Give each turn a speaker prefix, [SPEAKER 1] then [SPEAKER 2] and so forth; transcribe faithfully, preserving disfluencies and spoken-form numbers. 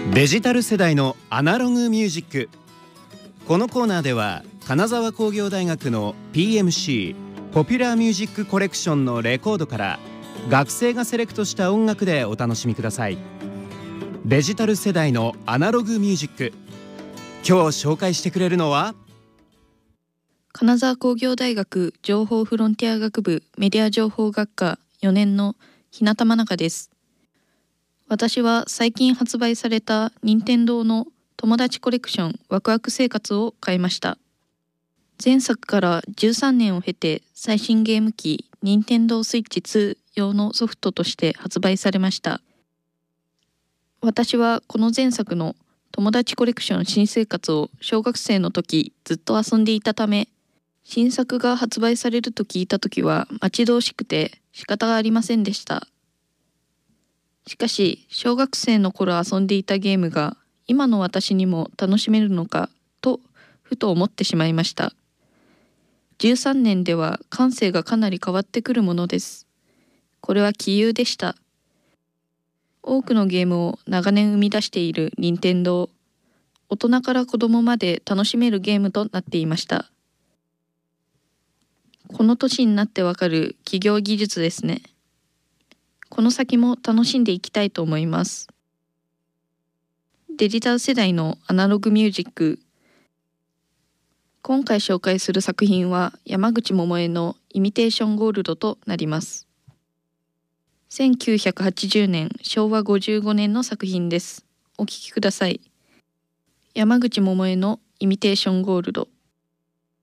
[SPEAKER 1] デジタル世代のアナログミュージック。このコーナーでは金沢工業大学の ピーエムシー ポピュラーミュージックコレクションのレコードから学生がセレクトした音楽でお楽しみください。デジタル世代のアナログミュージック。今日紹介してくれるのは
[SPEAKER 2] 金沢工業大学情報フロンティア学部メディア情報学科よねんの日向真中です。私は最近発売された任天堂の友達コレクションワクワク生活を買いました。前作からじゅうさんねんを経て最新ゲーム機任天堂スイッチツー用のソフトとして発売されました。私はこの前作の友達コレクション新生活を小学生の時ずっと遊んでいたため、新作が発売されると聞いた時は待ち遠しくて仕方がありませんでした。しかし小学生の頃遊んでいたゲームが今の私にも楽しめるのかとふと思ってしまいました。じゅうさんねんでは感性がかなり変わってくるものです。これは奇遇でした。多くのゲームを長年生み出している任天堂。大人から子供まで楽しめるゲームとなっていました。この年になってわかる企業技術ですね。この先も楽しんでいきたいと思います。デジタル世代のアナログミュージック。今回紹介する作品は山口百恵のイミテーションゴールドとなります。せんきゅうひゃくはちじゅうねん、しょうわごじゅうごねんの作品です。お聴きください。山口百恵のイミテーションゴールド。